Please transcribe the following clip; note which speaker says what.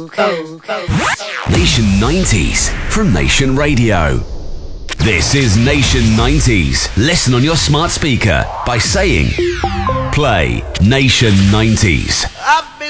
Speaker 1: Nation 90s from Nation Radio. This is Nation 90s. Listen on your smart speaker by saying, play Nation 90s.
Speaker 2: I've been